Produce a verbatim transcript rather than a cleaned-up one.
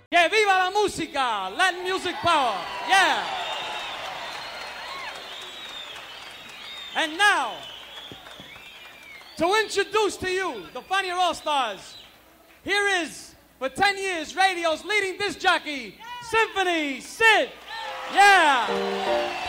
Yeah, viva la música! Latin music power! Yeah! And now, to introduce to you the Funny All-Stars, here is, for ten years, radio's leading disc jockey, Symphony Sid! Yeah!